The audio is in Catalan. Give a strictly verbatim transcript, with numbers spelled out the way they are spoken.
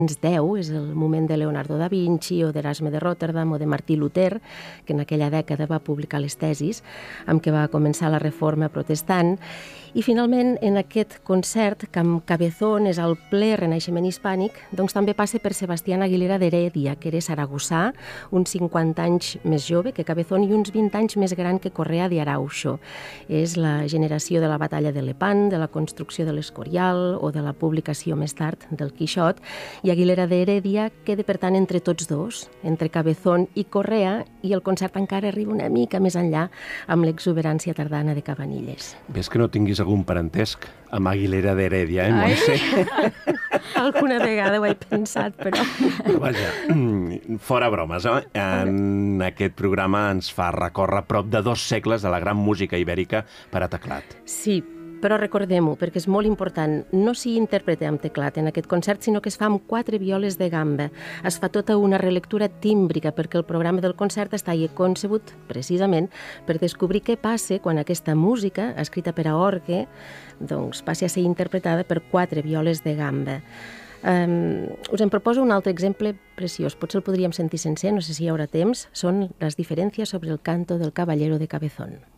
deu, és el moment de Leonardo da Vinci o d'Erasme de Rotterdam o de Martí Luter, que en aquella dècada va publicar les tesis amb què va començar la reforma protestant. I finalment, en aquest concert, que amb Cabezón és el ple renaixement hispànic, doncs també passa per Sebastián Aguilera d'Heredia, que era saragossà, uns cinquanta anys més jove que Cabezón i uns vint anys més gran que Correa de Arauxo. És la generació de la batalla de Lepant, de la construcció de l'Escorial o de la publicació més tard del Quixot, i Aguilera d'Heredia queda, per tant, entre tots dos, entre Cabezón i Correa, i el concert encara arriba una mica més enllà amb l'exuberància tardana de Cabanilles. Ves que no tinguis algun parentesc amb Aguilera d'Heredia, eh, Montse? Alguna vegada ho he pensat, però... Vaja, fora bromes, eh? En aquest programa ens fa recórrer prop de dos segles de la gran música ibèrica per a teclat. Sí, però recordem-ho, perquè és molt important. No s'hi interpreta amb teclat en aquest concert, sinó que es fa amb quatre violes de gamba. Es fa tota una relectura tímbrica, perquè el programa del concert està concebut precisament per descobrir què passa quan aquesta música, escrita per a orgue, doncs passi a ser interpretada per quatre violes de gamba. Um, us en proposo un altre exemple preciós. Potser el podríem sentir sencer, no sé si hi haurà temps. Són les diferències sobre el canto del Caballero de Cabezón.